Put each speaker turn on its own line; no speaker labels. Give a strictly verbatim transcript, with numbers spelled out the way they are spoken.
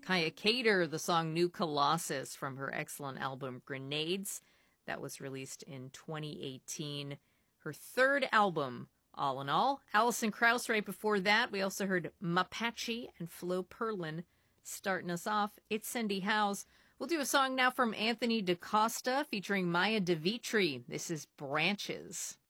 Kaya Kater, the song New Colossus from her excellent album Grenades. That was released in twenty eighteen. Her third album, all in all. Alison Krauss right before that. We also heard Mapache and Flo Perlin starting us off. It's Cindy Howes. We'll do a song now from Anthony DaCosta featuring Maya DeVitri. This is Branches.